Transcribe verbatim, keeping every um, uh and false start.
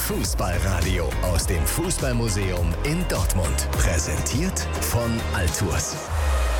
Fußballradio aus dem Fußballmuseum in Dortmund. Präsentiert von Altours.